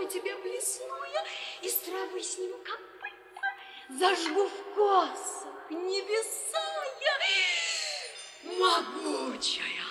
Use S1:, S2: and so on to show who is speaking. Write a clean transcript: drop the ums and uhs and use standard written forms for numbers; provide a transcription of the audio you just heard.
S1: тебе блесну я, и с травы сниму копытца, зажгу в косах небеса я, могучая